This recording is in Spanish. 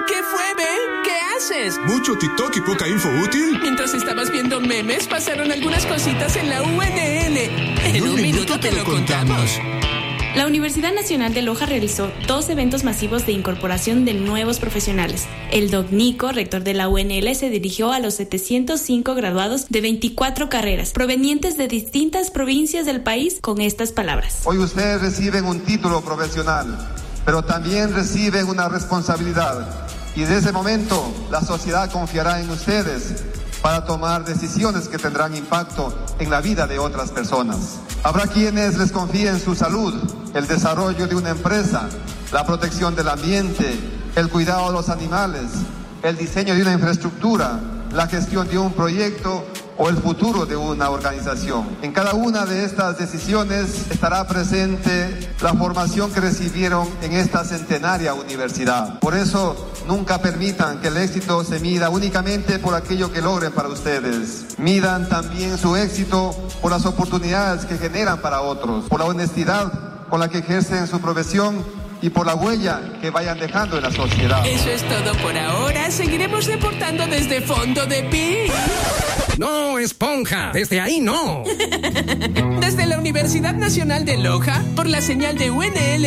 ¿Qué fue, Ben? ¿Qué haces? ¿Mucho TikTok y poca info útil? Mientras estabas viendo memes, pasaron algunas cositas en la UNL. En un minuto te lo contamos. La Universidad Nacional de Loja realizó 2 eventos masivos de incorporación de nuevos profesionales. El Doc Nico, rector de la UNL, se dirigió a los 705 graduados de 24 carreras, provenientes de distintas provincias del país, con estas palabras. Hoy ustedes reciben un título profesional, pero también reciben una responsabilidad. Y desde ese momento, la sociedad confiará en ustedes para tomar decisiones que tendrán impacto en la vida de otras personas. Habrá quienes les confíen su salud, el desarrollo de una empresa, la protección del ambiente, el cuidado de los animales, el diseño de una infraestructura, la gestión de un proyecto o el futuro de una organización. En cada una de estas decisiones estará presente la formación que recibieron en esta centenaria universidad. Por eso, nunca permitan que el éxito se mida únicamente por aquello que logren para ustedes. Midan también su éxito por las oportunidades que generan para otros, por la honestidad con la que ejercen su profesión y por la huella que vayan dejando en la sociedad. Eso es todo por ahora. Seguiremos reportando desde Fondo de Pi. No, esponja. Desde ahí no. Desde la Universidad Nacional de Loja, por la señal de UNL